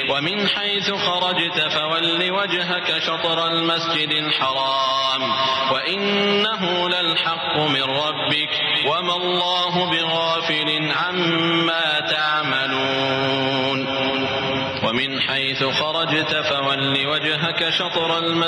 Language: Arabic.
ومن حيث خرجت فول وجهك شطر المسجد الحرام وإنه للحق من ربك وما الله بغافل عما تعملون ومن حيث خرجت فول وجهك شطر المسجد